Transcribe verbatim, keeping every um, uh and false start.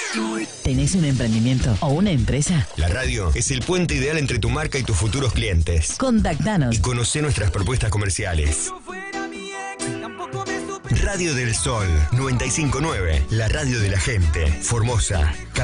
¿Tenés un emprendimiento o una empresa? La radio es el puente ideal entre tu marca y tus futuros clientes. Contactanos Y conoce nuestras propuestas comerciales. Radio del Sol noventa y cinco punto nueve, la radio de la gente. Formosa.